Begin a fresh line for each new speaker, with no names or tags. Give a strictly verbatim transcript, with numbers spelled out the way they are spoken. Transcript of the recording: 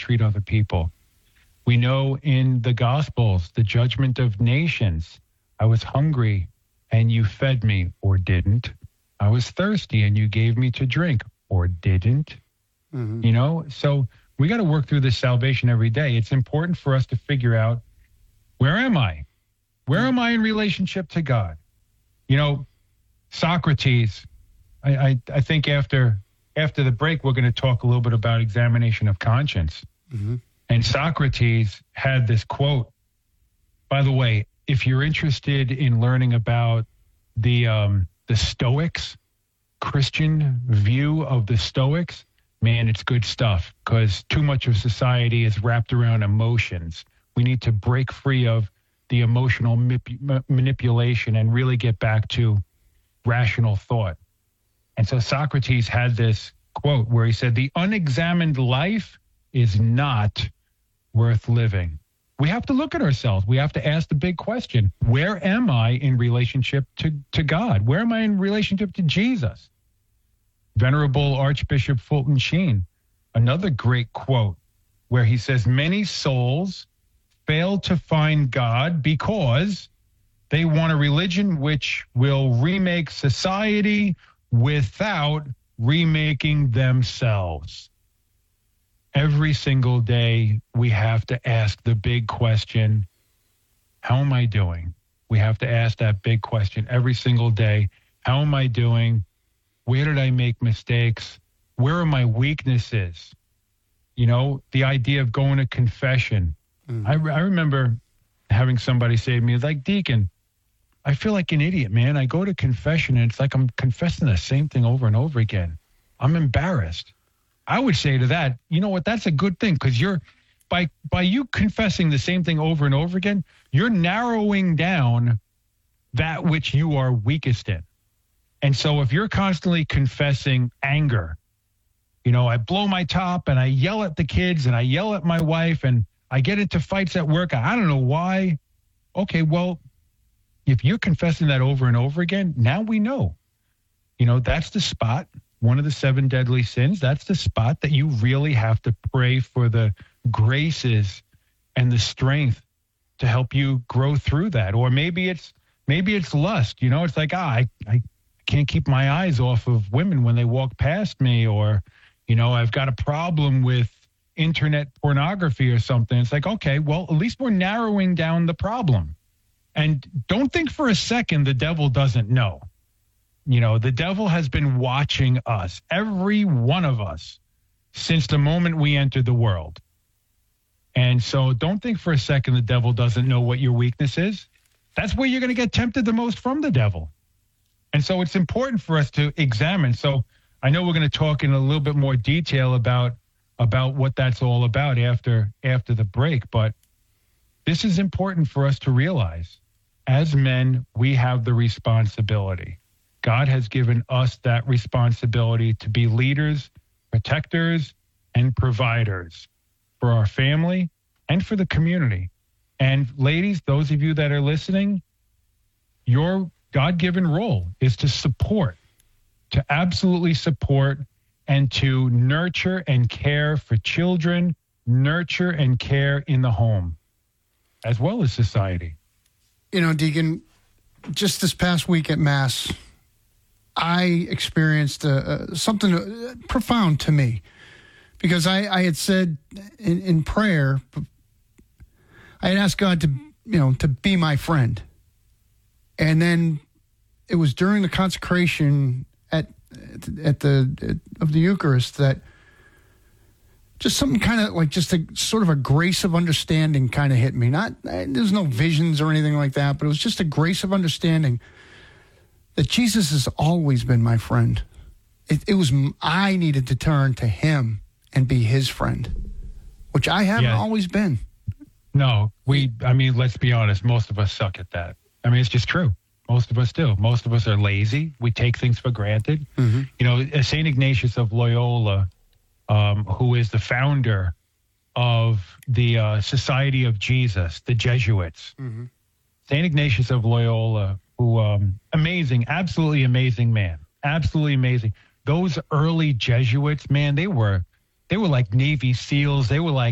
treat other people. We know in the Gospels, the judgment of nations. I was hungry and you fed me or didn't. I was thirsty and you gave me to drink or didn't. Mm-hmm. You know, so we got to work through this salvation every day. It's important for us to figure out, where am I? Where am I in relationship to God? You know, Socrates, I, I, I think after after the break, we're going to talk a little bit about examination of conscience. Mm-hmm. And Socrates had this quote. By the way, if you're interested in learning about the um, the Stoics, Christian view of the Stoics, man, it's good stuff, because too much of society is wrapped around emotions. We need to break free of the emotional manip- manipulation and really get back to rational thought. And so Socrates had this quote where he said, the unexamined life is not worth living. We have to look at ourselves. We have to ask the big question, where am I in relationship to, to God? Where am I in relationship to Jesus? Venerable Archbishop Fulton Sheen, another great quote where he says, many souls fail to find God because they want a religion which will remake society without remaking themselves. Every single day, we have to ask the big question, how am I doing? We have to ask that big question every single day. How am I doing? Where did I make mistakes? Where are my weaknesses? You know, the idea of going to confession. Mm. I, I remember having somebody say to me, like, Deacon, I feel like an idiot, man. I go to confession and it's like I'm confessing the same thing over and over again. I'm embarrassed. I would say to that, you know what, that's a good thing, because you're, by by you confessing the same thing over and over again, you're narrowing down that which you are weakest in. And so if you're constantly confessing anger, you know, I blow my top and I yell at the kids and I yell at my wife and I get into fights at work, I don't know why. Okay, well, if you're confessing that over and over again, now we know. You know, that's the spot, one of the seven deadly sins, that's the spot that you really have to pray for the graces and the strength to help you grow through that. Or maybe it's maybe it's lust. You know, it's like, ah, I, I can't keep my eyes off of women when they walk past me. Or, you know, I've got a problem with internet pornography or something. It's like, okay, well, at least we're narrowing down the problem. And don't think for a second the devil doesn't know. You know, the devil has been watching us, every one of us, since the moment we entered the world. And so don't think for a second the devil doesn't know what your weakness is. That's where you're going to get tempted the most from the devil. And so it's important for us to examine. So I know we're going to talk in a little bit more detail about about what that's all about after after the break. But this is important for us to realize. As men, we have the responsibility. God has given us that responsibility to be leaders, protectors, and providers for our family and for the community. And ladies, those of you that are listening, your God-given role is to support, to absolutely support and to nurture and care for children, nurture and care in the home, as well as society.
You know, Deacon, just this past week at Mass, I experienced uh, uh, something profound to me, because I, I had said in, in prayer, I had asked God to, you know, to be my friend. And then it was during the consecration at at the at, of the Eucharist that just something kind of like just a sort of a grace of understanding kind of hit me. Not there's no visions or anything like that, but it was just a grace of understanding that Jesus has always been my friend. It, it was I needed to turn to him and be his friend, which I haven't yeah. always been.
No, we, I mean, let's be honest. Most of us suck at that. I mean, it's just true. Most of us do. Most of us are lazy. We take things for granted. Mm-hmm. You know, Saint Ignatius of Loyola, um, who is the founder of the uh, Society of Jesus, the Jesuits. Mm-hmm. Saint Ignatius of Loyola, who, um, amazing, absolutely amazing man. Absolutely amazing. Those early Jesuits, man, they were, they were like Navy SEALs. They were like